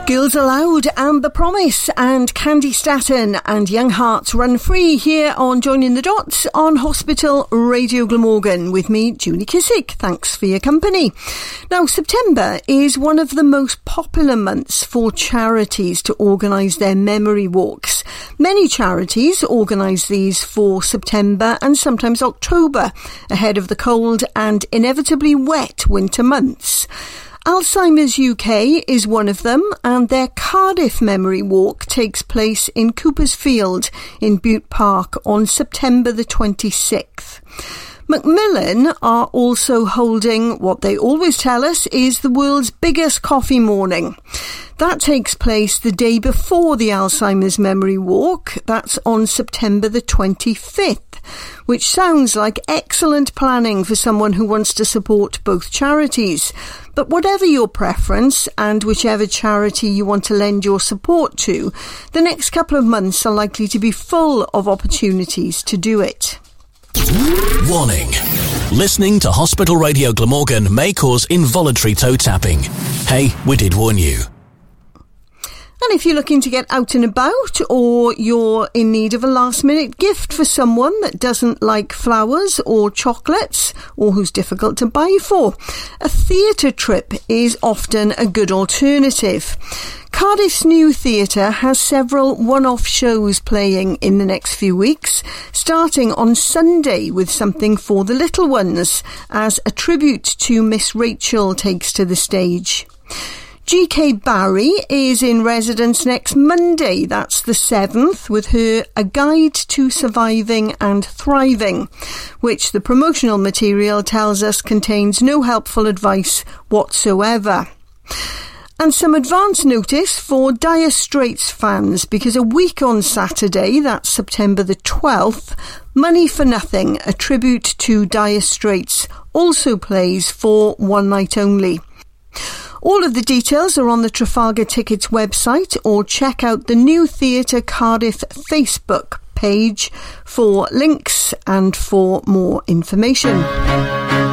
Girls Aloud and The Promise and Candy Staton and Young Hearts Run Free here on Joining the Dots on Hospital Radio Glamorgan with me, Julie Kissick. Thanks for your company. Now, September is one of the most popular months for charities to organise their memory walks. Many charities organise these for September and sometimes October ahead of the cold and inevitably wet winter months. Alzheimer's UK is one of them, and their Cardiff Memory Walk takes place in Cooper's Field in Bute Park on September the 26th. Macmillan are also holding what they always tell us is the world's biggest coffee morning. That takes place the day before the Alzheimer's Memory Walk. That's on September the 25th, which sounds like excellent planning for someone who wants to support both charities. But whatever your preference and whichever charity you want to lend your support to, the next couple of months are likely to be full of opportunities to do it. Warning. Listening to Hospital Radio Glamorgan may cause involuntary toe tapping. Hey, we did warn you. And if you're looking to get out and about, or you're in need of a last-minute gift for someone that doesn't like flowers or chocolates, or who's difficult to buy for, a theatre trip is often a good alternative. Cardiff's New Theatre has several one-off shows playing in the next few weeks, starting on Sunday with something for the little ones, as a tribute to Miss Rachel takes to the stage. G.K. Barry is in residence next Monday, that's the 7th, with her A Guide to Surviving and Thriving, which the promotional material tells us contains no helpful advice whatsoever. And some advance notice for Dire Straits fans, because a week on Saturday, that's September the 12th, Money for Nothing, a tribute to Dire Straits, also plays for one night only. All of the details are on the Trafalgar Tickets website, or check out the New Theatre Cardiff Facebook page for links and for more information.